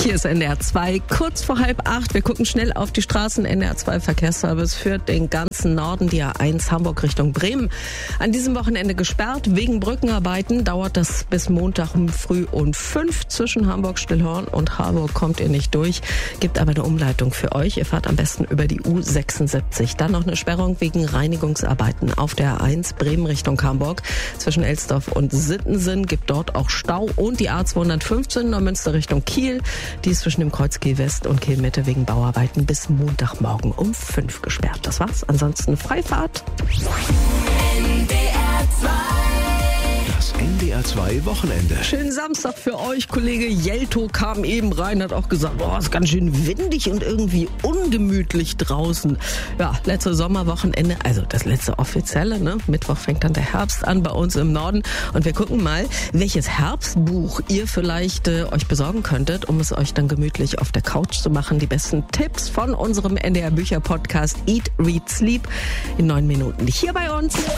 Hier ist NDR 2, kurz vor 7:30. Wir gucken schnell auf die Straßen. NDR 2 Verkehrsservice führt den ganzen Norden, die A1 Hamburg Richtung Bremen. An diesem Wochenende gesperrt. Wegen Brückenarbeiten dauert das bis Montag um früh um 5. Zwischen Hamburg-Stillhorn und Harburg kommt ihr nicht durch. Gibt aber eine Umleitung für euch. Ihr fahrt am besten über die U76. Dann noch eine Sperrung wegen Reinigungsarbeiten auf der A1 Bremen Richtung Hamburg. Zwischen Elsdorf und Sittensen gibt dort auch Stau. Und die A215 Neumünster Richtung Kiel. Die ist zwischen dem Kreuz Kiel West und Kiel Mitte wegen Bauarbeiten bis Montagmorgen um 5 gesperrt. Das war's. Ansonsten Freifahrt. Das NDR 2 Wochenende. Schönen Samstag für euch. Kollege Jelto kam eben rein, hat auch gesagt, es ist ganz schön windig und irgendwie ungemütlich draußen. Ja, letzte Sommerwochenende, also das letzte offizielle, ne? Mittwoch fängt dann der Herbst an bei uns im Norden. Und wir gucken mal, welches Herbstbuch ihr vielleicht euch besorgen könntet, um es euch dann gemütlich auf der Couch zu machen. Die besten Tipps von unserem NDR Bücher Podcast Eat, Read, Sleep in 9 Minuten. Hier bei uns.